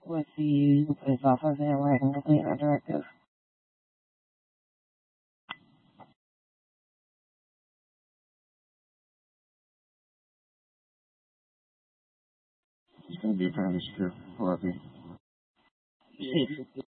with the police officer wearing the cleaner directive. It's going to be apparently secure.